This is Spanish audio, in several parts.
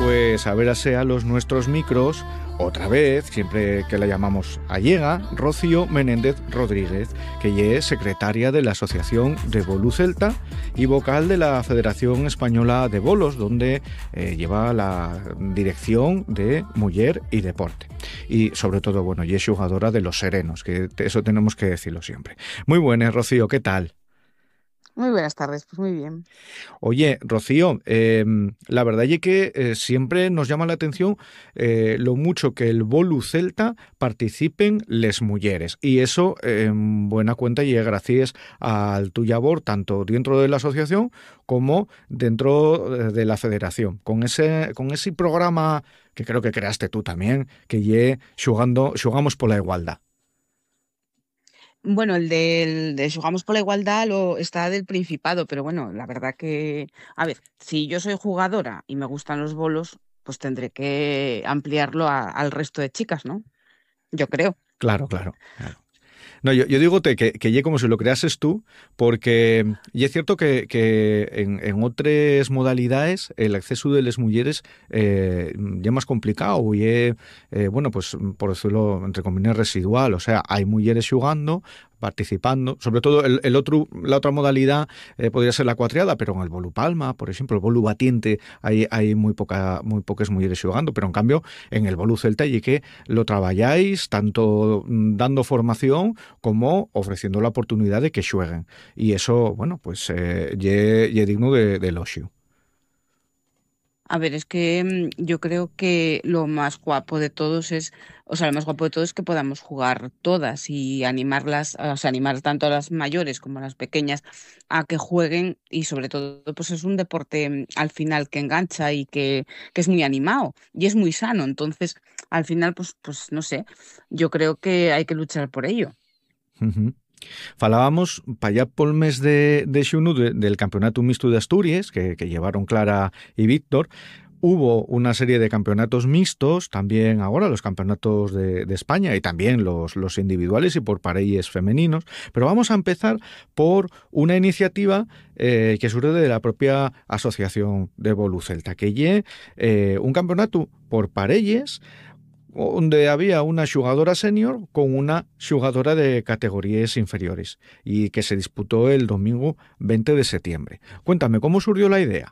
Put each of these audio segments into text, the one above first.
pues a ver a los nuestros micros, otra vez, siempre que la llamamos allega, Rocío Menéndez Rodríguez, que es secretaria de la Asociación de Bolu Celta y vocal de la Federación Española de Bolos, donde lleva la dirección de Muller y Deporte. Y sobre todo, bueno, y es jugadora de los Serenos, que eso tenemos que decirlo siempre. Muy buenas, Rocío, ¿qué tal? Muy buenas tardes, pues muy bien. Oye, Rocío, la verdad es que siempre nos llama la atención lo mucho que el Bolu Celta participen les mujeres. Y eso, en buena cuenta, y es gracias al tu labor, tanto dentro de la asociación como dentro de la federación. Con ese programa que creo que creaste tú también, que lle xugamos por la igualdad. Bueno, el de Jugamos por la Igualdad está del Principado, pero bueno, la verdad que, a ver, si yo soy jugadora y me gustan los bolos, pues tendré que ampliarlo al resto de chicas, ¿no? Yo creo. Claro, claro, claro. No, yo digo que ye como si lo creases tú, porque y es cierto que en otras modalidades el acceso de las mujeres ya más complicado y bueno, pues por decirlo entre comillas residual, o sea, hay mujeres jugando, participando, sobre todo la otra modalidad podría ser la cuatriada, pero en el bolu palma, por ejemplo, el bolu batiente hay muy pocas mujeres jugando, pero en cambio en el bolu celta y que lo trabajáis tanto dando formación como ofreciendo la oportunidad de que jueguen. Y eso, bueno, pues ye digno de elogio. A ver, es que yo creo que lo más guapo de todos es, o sea, lo más guapo de todo es que podamos jugar todas y animarlas, o sea, animar tanto a las mayores como a las pequeñas a que jueguen y sobre todo, pues es un deporte al final que engancha y que es muy animado y es muy sano. Entonces, al final, pues no sé, yo creo que hay que luchar por ello. Uh -huh. Falábamos para allá por el mes de xunu del Campeonato Mixto de Asturias, que llevaron Clara y Víctor. Hubo una serie de campeonatos mixtos, también ahora los campeonatos de España y también los individuales y por parejas femeninos. Pero vamos a empezar por una iniciativa que surge de la propia Asociación de Bolu Celta, que lle un campeonato por parejas donde había una jugadora senior con una jugadora de categorías inferiores y que se disputó el domingo 20 de septiembre. Cuéntame, ¿cómo surgió la idea?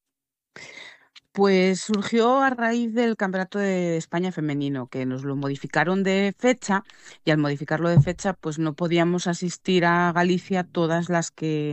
Pues surgió a raíz del Campeonato de España femenino, que nos lo modificaron de fecha y al modificarlo de fecha, pues no podíamos asistir a Galicia todas las que